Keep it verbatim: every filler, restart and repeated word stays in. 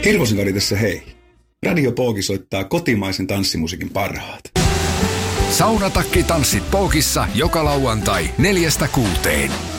Hirvosen Kari tässä hei. Radio Pooki soittaa kotimaisen tanssimusiikin parhaat. Saunatakki tanssit Pookissa joka lauantai neljästä kuuteen.